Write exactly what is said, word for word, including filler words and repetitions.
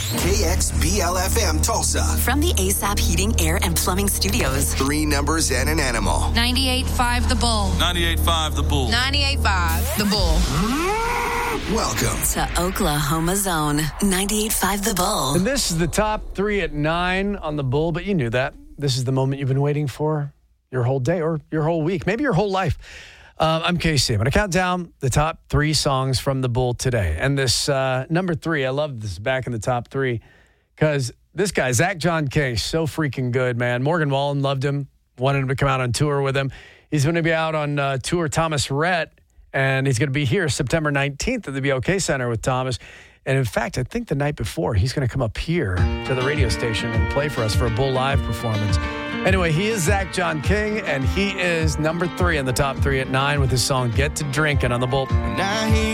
K X B L F M Tulsa. From the A S A P Heating, Air, and Plumbing Studios. Three numbers and an animal. ninety-eight point five The Bull. ninety-eight point five The Bull. ninety-eight point five The Bull. Welcome to Oklahoma Zone. ninety-eight point five The Bull. And this is the top three at nine on the Bull, but you knew that. This is the moment you've been waiting for your whole day or your whole week, maybe your whole life. Um, I'm Casey. I'm going to count down the top three songs from the Bull today. And this uh, number three, I love this back in the top three because this guy, Zach John Case, so freaking good, man. Morgan Wallen loved him, wanted him to come out on tour with him. He's going to be out on uh, tour Thomas Rhett, and he's going to be here September nineteenth at the B O K Center with Thomas. And in fact, I think the night before, he's going to come up here to the radio station and play for us for a Bull Live performance. Anyway, he is Zach John King, and he is number three in the top three at nine with his song Get to Drinking on the Bull. Now he